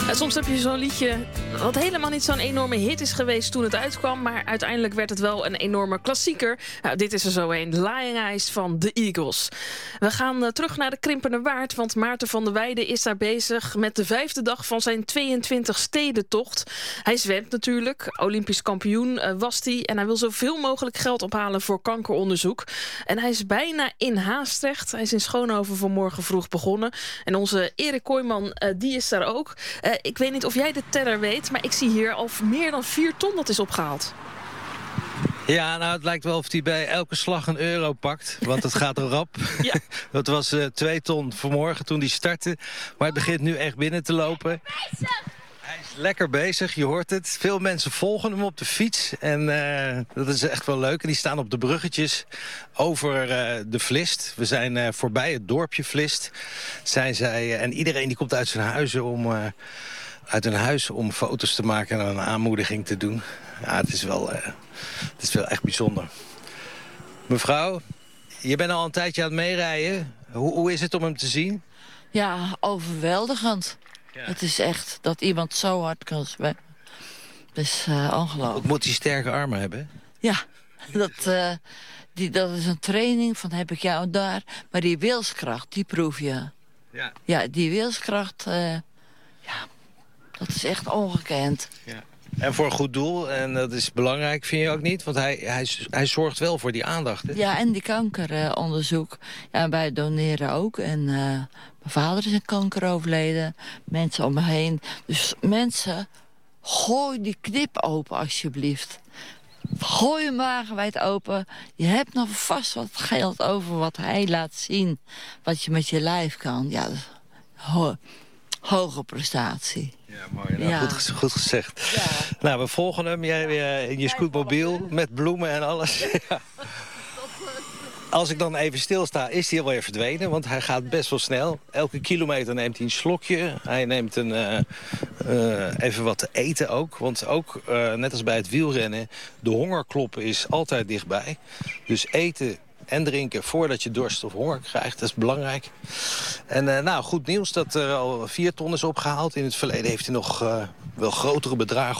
Soms heb je zo'n liedje wat helemaal niet zo'n enorme hit is geweest toen het uitkwam, maar uiteindelijk werd het wel een enorme klassieker. Nou, dit is er zo een, Lying Eyes van The Eagles. We gaan terug naar de Krimpende Waard, want Maarten van der Weijden is daar bezig met de 5e dag van zijn 22 stedentocht. Hij zwemt natuurlijk, Olympisch kampioen was hij en hij wil zoveel mogelijk geld ophalen voor kankeronderzoek. En hij is bijna in Haastrecht. Hij is in Schoonhoven vanmorgen vroeg begonnen. En onze Erik Kooijman, die is daar ook. Ik weet niet of jij de teller weet, maar ik zie hier al meer dan 4 ton dat is opgehaald. Ja, nou, het lijkt wel of hij bij elke slag een euro pakt. Want het gaat rap. Ja. Dat was 2 ton vanmorgen toen hij startte. Maar het begint nu echt binnen te lopen. Hij is lekker bezig, je hoort het. Veel mensen volgen hem op de fiets. En dat is echt wel leuk. En die staan op de bruggetjes over de Vlist. We zijn voorbij het dorpje Vlist. Zijn zij, en iedereen die komt uit zijn huizen om foto's te maken en een aanmoediging te doen. Ja, het is wel echt bijzonder. Mevrouw, je bent al een tijdje aan het meerijden. Hoe is het om hem te zien? Ja, overweldigend. Ja. Het is echt dat iemand zo hard kan zwemmen. Dat is ongelooflijk. Ook moet hij sterke armen hebben? Ja, dat is een training van heb ik jou daar. Maar die wilskracht, die proef je. Ja, ja, die wilskracht, dat is echt ongekend. Ja. En voor een goed doel, en dat is belangrijk, vind je ook niet? Want hij zorgt wel voor die aandacht. Hè? Ja, en die kankeronderzoek. Ja, wij doneren ook. En mijn vader is aan kanker overleden. Mensen om me heen. Dus mensen, gooi die knip open alsjeblieft. Gooi hem wagenwijd open. Je hebt nog vast wat geld over wat hij laat zien. Wat je met je lijf kan. Ja, hoge prestatie. Ja, mooi. Nou, ja. Goed gezegd. Ja. Nou, we volgen hem. Jij in je scootmobiel met bloemen en alles. Ja. Als ik dan even stilsta, is hij alweer verdwenen. Want hij gaat best wel snel. Elke kilometer neemt hij een slokje. Hij neemt even wat te eten ook. Want ook, net als bij het wielrennen, de hongerkloppen is altijd dichtbij. Dus eten en drinken voordat je dorst of honger krijgt. Dat is belangrijk. En goed nieuws dat er al 4 ton is opgehaald. In het verleden heeft hij nog wel grotere bedragen